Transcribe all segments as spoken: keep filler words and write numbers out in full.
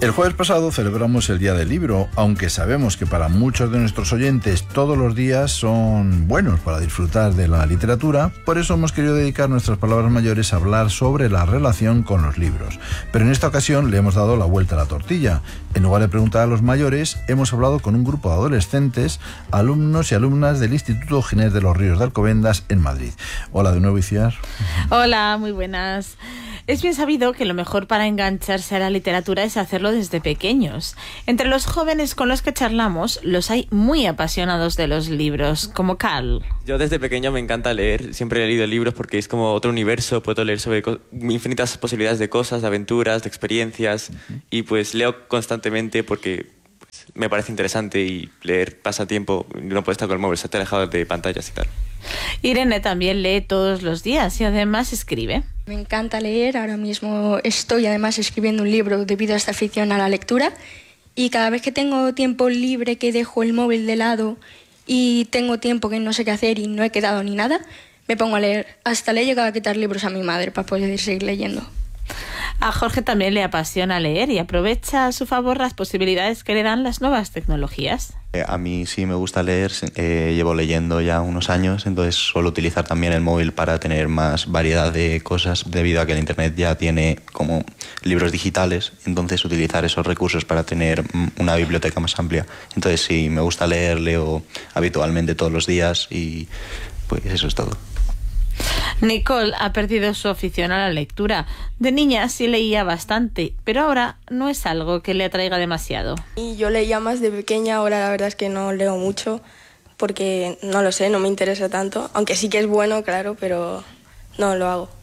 El jueves pasado celebramos el Día del Libro, aunque sabemos que para muchos de nuestros oyentes todos los días son buenos para disfrutar de la literatura. Por eso hemos querido dedicar nuestras palabras mayores a hablar sobre la relación con los libros. Pero en esta ocasión le hemos dado la vuelta a la tortilla. En lugar de preguntar a los mayores, hemos hablado con un grupo de adolescentes, alumnos y alumnas del Instituto Ginés de los Ríos de Alcobendas en Madrid. Hola de nuevo, Iciar. Hola, muy buenas. Es bien sabido que lo mejor para engancharse a la literatura es hacerlo desde pequeños. Entre los jóvenes con los que charlamos, los hay muy apasionados de los libros, como Carl. Yo desde pequeño me encanta leer, siempre he leído libros porque es como otro universo, puedo leer sobre infinitas posibilidades de cosas, de aventuras, de experiencias, uh-huh. y pues leo constantemente porque pues, me parece interesante y leer pasa tiempo, no puedo estar con el móvil, estar alejado de pantallas y tal. Irene también lee todos los días y además escribe. Me encanta leer, ahora mismo estoy además escribiendo un libro debido a esta afición a la lectura y cada vez que tengo tiempo libre que dejo el móvil de lado y tengo tiempo que no sé qué hacer y no he quedado ni nada, me pongo a leer. Hasta le he llegado a quitar libros a mi madre para poder seguir leyendo. A Jorge también le apasiona leer y aprovecha a su favor las posibilidades que le dan las nuevas tecnologías. Eh, a mí sí me gusta leer, eh, llevo leyendo ya unos años, entonces suelo utilizar también el móvil para tener más variedad de cosas, debido a que el internet ya tiene como libros digitales, entonces utilizar esos recursos para tener una biblioteca más amplia. Entonces sí, me gusta leer, leo habitualmente todos los días y pues eso es todo. Nicole ha perdido su afición a la lectura. De niña sí leía bastante, pero ahora no es algo que le atraiga demasiado. Y yo leía más de pequeña, ahora la verdad es que no leo mucho, porque no lo sé, no me interesa tanto, aunque sí que es bueno, claro, pero no lo hago.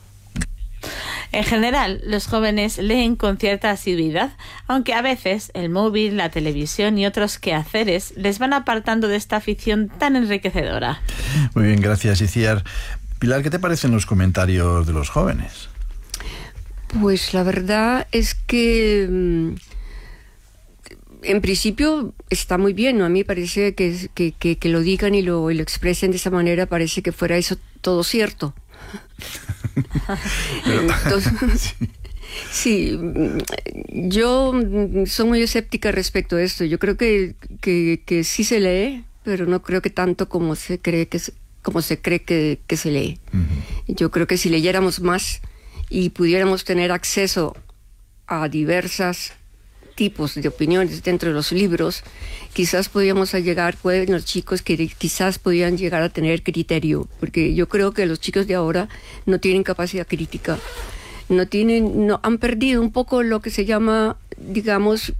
En general, los jóvenes leen con cierta asiduidad, aunque a veces el móvil, la televisión y otros quehaceres les van apartando de esta afición tan enriquecedora. Muy bien, gracias, Iciar. Pilar, ¿qué te parecen los comentarios de los jóvenes? Pues la verdad es que en principio está muy bien, ¿no? A mí parece que, que, que, que lo digan y lo, y lo expresen de esa manera, parece que fuera eso todo cierto. Pero, entonces, sí. sí, yo soy muy escéptica respecto a esto. Yo creo que, que, que sí se lee, pero no creo que tanto como se cree que se como se cree que, que se lee. Uh-huh. Yo creo que si leyéramos más y pudiéramos tener acceso a diversos tipos de opiniones dentro de los libros, quizás podríamos llegar, pueden los chicos que quizás podrían llegar a tener criterio, porque yo creo que los chicos de ahora no tienen capacidad crítica, no tienen, no, han perdido un poco lo que se llama, digamos,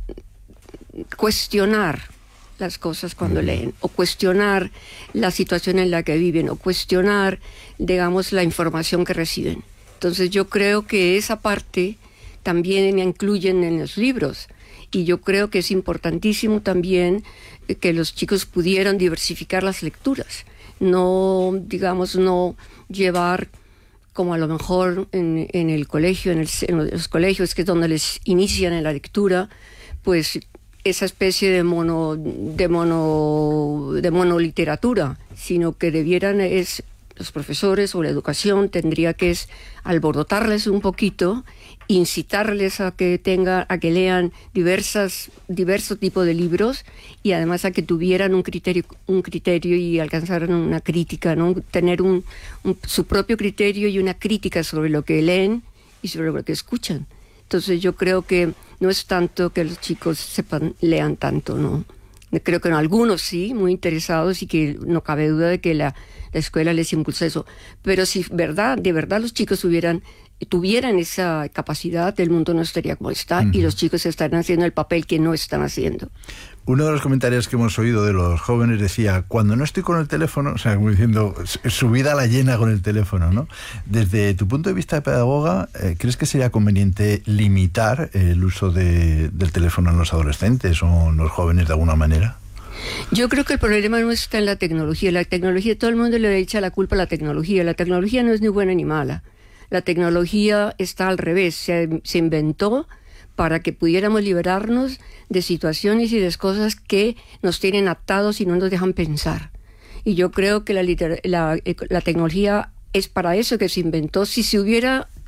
cuestionar las cosas cuando leen, o cuestionar la situación en la que viven, o cuestionar, digamos, la información que reciben. Entonces yo creo que esa parte también la incluyen en los libros, y yo creo que es importantísimo también que los chicos pudieran diversificar las lecturas, no, digamos, no llevar como a lo mejor en, en el colegio, en, el, en los colegios, que es donde les inician en la lectura, pues esa especie de mono de mono de monoliteratura, sino que debieran es los profesores o la educación tendría que es alborotarles un poquito, incitarles a que tenga a que lean diversas diversos tipos de libros y además a que tuvieran un criterio un criterio y alcanzaran una crítica, ¿no? Tener un, un su propio criterio y una crítica sobre lo que leen y sobre lo que escuchan. Entonces yo creo que no es tanto que los chicos sepan, lean tanto, ¿no? Creo que en algunos sí, muy interesados y que no cabe duda de que la, la escuela les impulsa eso. Pero si verdad, de verdad los chicos tuvieran, tuvieran esa capacidad, el mundo no estaría como está, uh-huh. y los chicos están haciendo el papel que no están haciendo. Uno de los comentarios que hemos oído de los jóvenes decía, cuando no estoy con el teléfono, o sea, como diciendo, su vida la llena con el teléfono, ¿no? Desde tu punto de vista de pedagoga, eh, ¿crees que sería conveniente limitar el uso de, del teléfono en los adolescentes o en los jóvenes de alguna manera? Yo creo que el problema no está en la tecnología. La tecnología, todo el mundo le echa la culpa a la tecnología. La tecnología no es ni buena ni mala. La tecnología está al revés, se, se inventó para que pudiéramos liberarnos de situaciones y de cosas que nos tienen atados y no nos dejan pensar. Y yo creo que la, liter- la, la tecnología es para eso que se inventó. Si se hubiera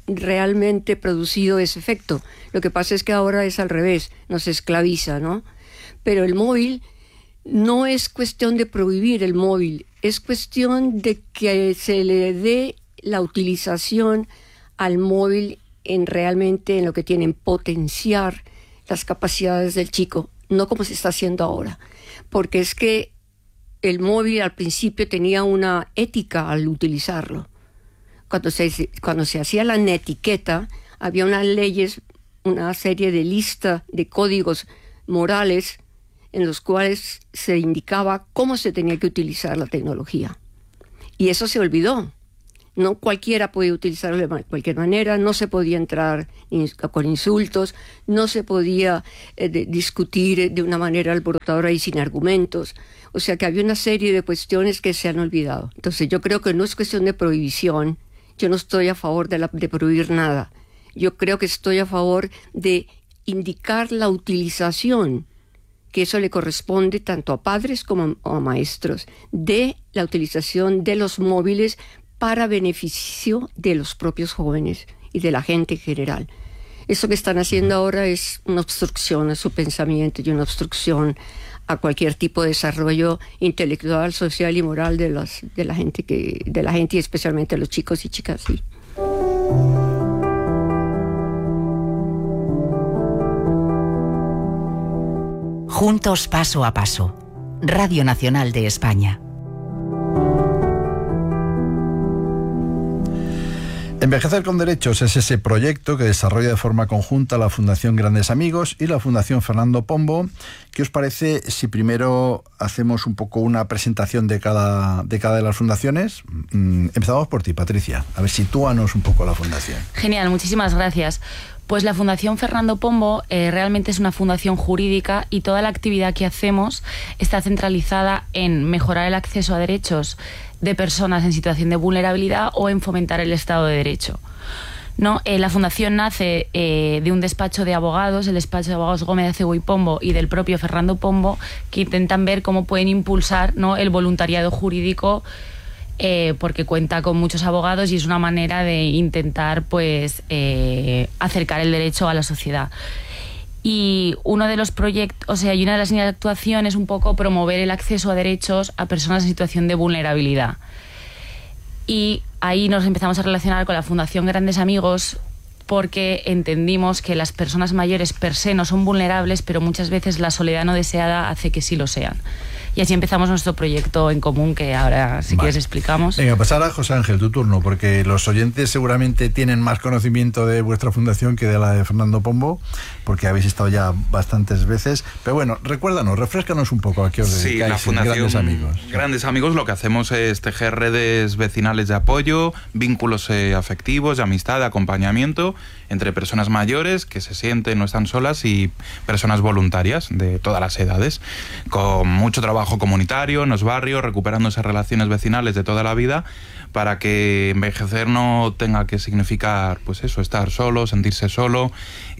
realmente producido ese efecto. Lo que pasa es que ahora es al revés, nos esclaviza, ¿no? Pero el móvil no es cuestión de prohibir el móvil, es cuestión de que se le dé la utilización al móvil en realmente en lo que tienen, potenciar las capacidades del chico, no como se está haciendo ahora. Porque es que el móvil al principio tenía una ética al utilizarlo. Cuando se, cuando se hacía la netiqueta, había unas leyes, una serie de lista de códigos morales en los cuales se indicaba cómo se tenía que utilizar la tecnología. Y eso se olvidó. No cualquiera podía utilizarlo de cualquier manera, no se podía entrar con insultos, no se podía eh, de, discutir de una manera alborotadora y sin argumentos. O sea que había una serie de cuestiones que se han olvidado. Entonces yo creo que no es cuestión de prohibición, yo no estoy a favor de, la, de prohibir nada. Yo creo que estoy a favor de indicar la utilización, que eso le corresponde tanto a padres como a maestros, de la utilización de los móviles para beneficio de los propios jóvenes y de la gente en general. Eso que están haciendo ahora es una obstrucción a su pensamiento y una obstrucción a cualquier tipo de desarrollo intelectual, social y moral de, los, de, la, gente que, de la gente y especialmente los chicos y chicas. Sí. Juntos paso a paso. Radio Nacional de España. Envejecer con Derechos es ese proyecto que desarrolla de forma conjunta la Fundación Grandes Amigos y la Fundación Fernando Pombo. ¿Qué os parece si primero hacemos un poco una presentación de cada, de cada de las fundaciones? Mm, empezamos por ti, Patricia. A ver, sitúanos un poco la fundación. Genial, muchísimas gracias. Pues la Fundación Fernando Pombo eh, realmente es una fundación jurídica y toda la actividad que hacemos está centralizada en mejorar el acceso a derechos de personas en situación de vulnerabilidad o en fomentar el Estado de Derecho. ¿No? Eh, la fundación nace eh, de un despacho de abogados, el despacho de abogados Gómez de Acebo y Pombo y del propio Fernando Pombo, que intentan ver cómo pueden impulsar, ¿no?, el voluntariado jurídico, eh, porque cuenta con muchos abogados y es una manera de intentar pues eh, acercar el derecho a la sociedad. Y uno de los proyectos, o sea, y una de las líneas de actuación es un poco promover el acceso a derechos a personas en situación de vulnerabilidad. Y ahí nos empezamos a relacionar con la Fundación Grandes Amigos porque entendimos que las personas mayores per se no son vulnerables, pero muchas veces la soledad no deseada hace que sí lo sean. Y así empezamos nuestro proyecto en común, que ahora, si vale. quieres, explicamos. Venga, pues ahora, José Ángel, tu turno, porque los oyentes seguramente tienen más conocimiento de vuestra fundación que de la de Fernando Pombo, porque habéis estado ya bastantes veces. Pero bueno, recuérdanos, refréscanos un poco a qué os dedicáis. Sí, la Fundación Grandes Amigos. Grandes Amigos lo que hacemos es tejer redes vecinales de apoyo, vínculos eh, afectivos, de amistad, de acompañamiento entre personas mayores que se sienten, no están solas, y personas voluntarias de todas las edades, con mucho trabajo comunitario en los barrios, recuperando esas relaciones vecinales de toda la vida, para que envejecer no tenga que significar, pues eso, estar solo, sentirse solo.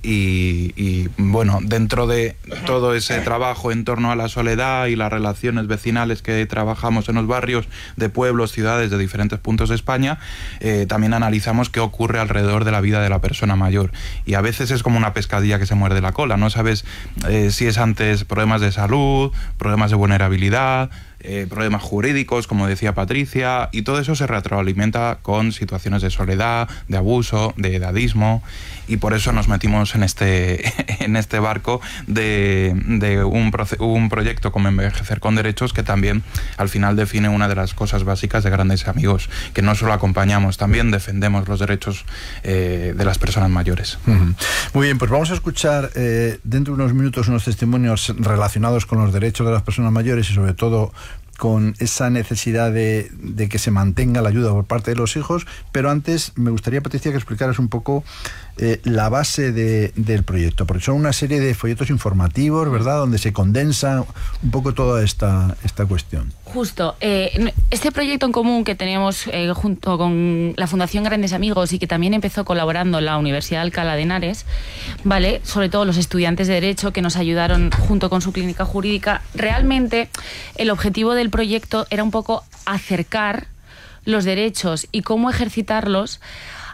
Y, y bueno, dentro de todo ese trabajo en torno a la soledad y las relaciones vecinales que trabajamos en los barrios de pueblos, ciudades de diferentes puntos de España, eh, también analizamos qué ocurre alrededor de la vida de la persona mayor. Y a veces es como una pescadilla que se muerde la cola, no sabes eh, si es antes problemas de salud, problemas de vulnerabilidad, Eh, problemas jurídicos, como decía Patricia, y todo eso se retroalimenta con situaciones de soledad, de abuso, de edadismo, y por eso nos metimos en este, en este barco de, de un, un proyecto como Envejecer con Derechos, que también al final define una de las cosas básicas de Grandes Amigos, que no solo acompañamos, también defendemos los derechos eh, de las personas mayores. Uh-huh. Muy bien, pues vamos a escuchar eh, dentro de unos minutos unos testimonios relacionados con los derechos de las personas mayores y sobre todo con esa necesidad de, de que se mantenga la ayuda por parte de los hijos, pero antes me gustaría, Patricia, que explicaras un poco eh, la base de, del proyecto, porque son una serie de folletos informativos, ¿verdad?, donde se condensa un poco toda esta, esta cuestión. Justo. Eh, este proyecto en común que teníamos eh, junto con la Fundación Grandes Amigos y que también empezó colaborando la Universidad de Alcalá de Henares, ¿vale?, sobre todo los estudiantes de Derecho que nos ayudaron junto con su clínica jurídica, realmente el objetivo del proyecto era un poco acercar los derechos y cómo ejercitarlos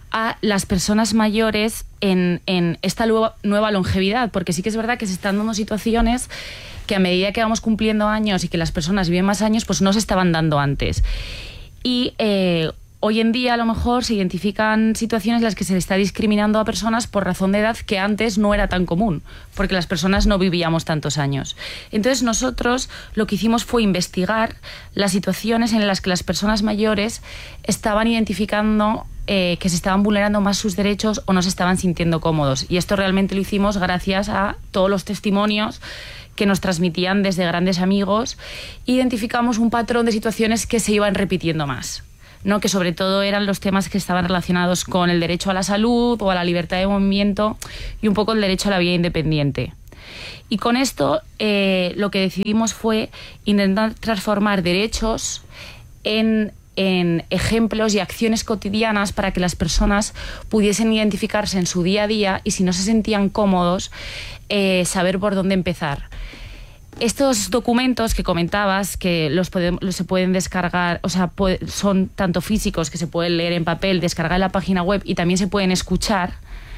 a las personas mayores en, en esta nueva, nueva longevidad, porque sí que es verdad que se están dando situaciones que a medida que vamos cumpliendo años y que las personas viven más años, pues no se estaban dando antes. Y eh, hoy en día a lo mejor se identifican situaciones en las que se está discriminando a personas por razón de edad que antes no era tan común, porque las personas no vivíamos tantos años. Entonces nosotros lo que hicimos fue investigar las situaciones en las que las personas mayores estaban identificando eh, que se estaban vulnerando más sus derechos o no se estaban sintiendo cómodos. Y esto realmente lo hicimos gracias a todos los testimonios que nos transmitían desde grandes amigos. Identificamos un patrón de situaciones que se iban repitiendo más, ¿no? Que sobre todo eran los temas que estaban relacionados con el derecho a la salud o a la libertad de movimiento y un poco el derecho a la vida independiente. Y con esto eh, lo que decidimos fue intentar transformar derechos en, en ejemplos y acciones cotidianas para que las personas pudiesen identificarse en su día a día y si no se sentían cómodos, eh, saber por dónde empezar. Estos documentos que comentabas, que los, podemos, los se pueden descargar, o sea, puede, son tanto físicos que se pueden leer en papel, descargar en la página web y también se pueden escuchar.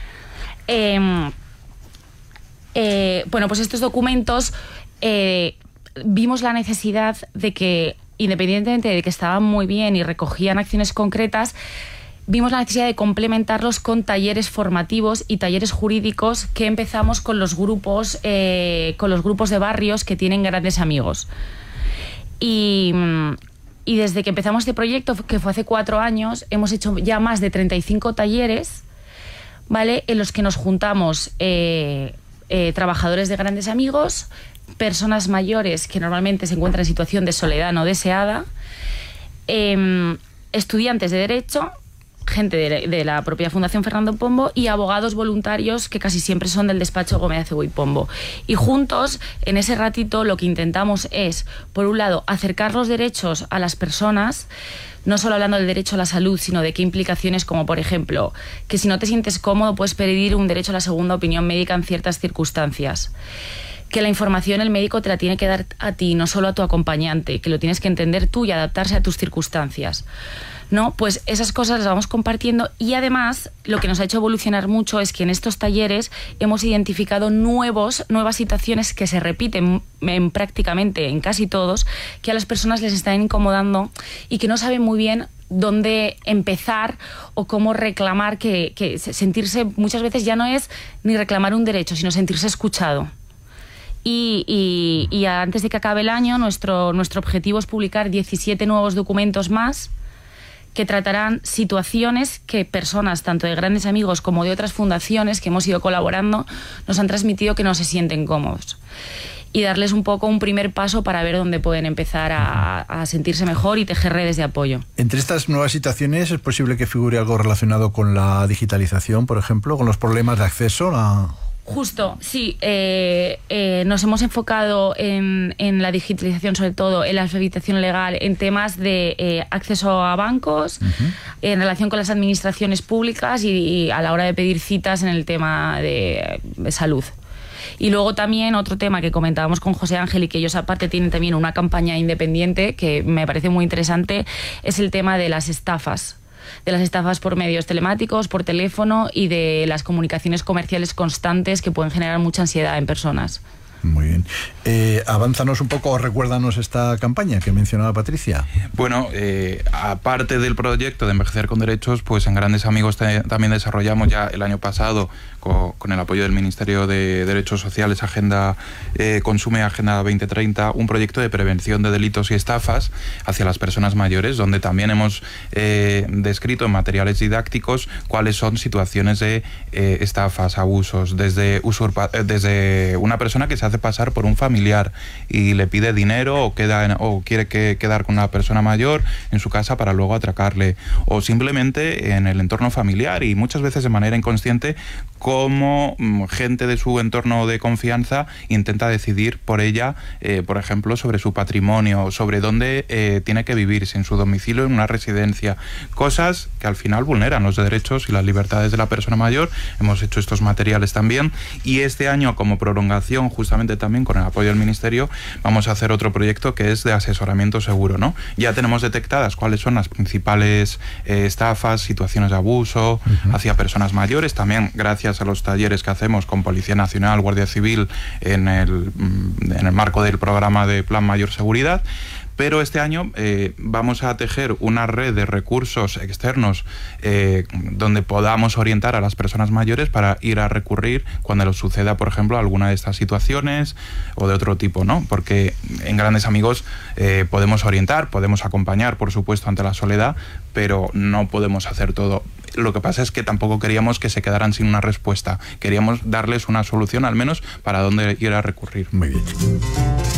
Eh, eh, bueno, pues estos documentos eh, vimos la necesidad de que, independientemente de que estaban muy bien y recogían acciones concretas, vimos la necesidad de complementarlos con talleres formativos y talleres jurídicos que empezamos con los grupos, eh, con los grupos de barrios que tienen grandes amigos. Y, y desde que empezamos este proyecto, que fue hace cuatro años, hemos hecho ya más de treinta y cinco talleres, ¿vale?, en los que nos juntamos eh, eh, trabajadores de grandes amigos, personas mayores que normalmente se encuentran en situación de soledad no deseada, eh, estudiantes de Derecho, gente de, de la propia Fundación Fernando Pombo y abogados voluntarios que casi siempre son del despacho Gómez Acebo y Pombo. Y juntos, en ese ratito, lo que intentamos es, por un lado, acercar los derechos a las personas, no solo hablando del derecho a la salud, sino de qué implicaciones, como por ejemplo, que si no te sientes cómodo puedes pedir un derecho a la segunda opinión médica en ciertas circunstancias. Que la información el médico te la tiene que dar a ti, no solo a tu acompañante, que lo tienes que entender tú y adaptarse a tus circunstancias, ¿no? Pues esas cosas las vamos compartiendo y además lo que nos ha hecho evolucionar mucho es que en estos talleres hemos identificado nuevos, nuevas situaciones que se repiten en prácticamente en casi todos, que a las personas les están incomodando y que no saben muy bien dónde empezar o cómo reclamar, que, que sentirse muchas veces ya no es ni reclamar un derecho, sino sentirse escuchado. Y, y, y antes de que acabe el año, nuestro, nuestro objetivo es publicar diecisiete nuevos documentos más que tratarán situaciones que personas, tanto de grandes amigos como de otras fundaciones que hemos ido colaborando, nos han transmitido que no se sienten cómodos. Y darles un poco un primer paso para ver dónde pueden empezar a, a sentirse mejor y tejer redes de apoyo. Entre estas nuevas situaciones, ¿es posible que figure algo relacionado con la digitalización, por ejemplo, con los problemas de acceso a...? Justo, sí. Eh, eh, nos hemos enfocado en, en la digitalización, sobre todo en la alfabetización legal, en temas de eh, acceso a bancos, uh-huh. en relación con las administraciones públicas y, y a la hora de pedir citas en el tema de, de salud. Y luego también otro tema que comentábamos con José Ángel y que ellos aparte tienen también una campaña independiente que me parece muy interesante, es el tema de las estafas. De las estafas por medios telemáticos, por teléfono y de las comunicaciones comerciales constantes que pueden generar mucha ansiedad en personas. Muy bien. Eh, avánzanos un poco o recuérdanos esta campaña que mencionaba Patricia. Bueno, eh, aparte del proyecto de Envejecer con Derechos, pues en Grandes Amigos te, también desarrollamos ya el año pasado, con, con el apoyo del Ministerio de Derechos Sociales, Agenda eh, Consume, Agenda veinte treinta, un proyecto de prevención de delitos y estafas hacia las personas mayores, donde también hemos eh, descrito en materiales didácticos cuáles son situaciones de eh, estafas, abusos, desde, usurpa, desde una persona que se hace pasar por un familiar y le pide dinero o, queda en, o quiere que, quedar con una persona mayor en su casa para luego atracarle, o simplemente en el entorno familiar y muchas veces de manera inconsciente, como gente de su entorno de confianza intenta decidir por ella, eh, por ejemplo, sobre su patrimonio, sobre dónde eh, tiene que vivir, si en su domicilio, en una residencia, cosas que al final vulneran los derechos y las libertades de la persona mayor. Hemos hecho estos materiales también y este año, como prolongación justamente conjuntamente también con el apoyo del Ministerio, vamos a hacer otro proyecto que es de asesoramiento seguro, ¿no? Ya tenemos detectadas cuáles son las principales eh, estafas, situaciones de abuso uh-huh. hacia personas mayores, también gracias a los talleres que hacemos con Policía Nacional, Guardia Civil, en el, en el marco del programa de Plan Mayor Seguridad. Pero este año eh, vamos a tejer una red de recursos externos eh, donde podamos orientar a las personas mayores para ir a recurrir cuando les suceda, por ejemplo, alguna de estas situaciones o de otro tipo, ¿no? Porque en Grandes Amigos eh, podemos orientar, podemos acompañar, por supuesto, ante la soledad, pero no podemos hacer todo. Lo que pasa es que tampoco queríamos que se quedaran sin una respuesta. Queríamos darles una solución, al menos, para dónde ir a recurrir. Muy bien.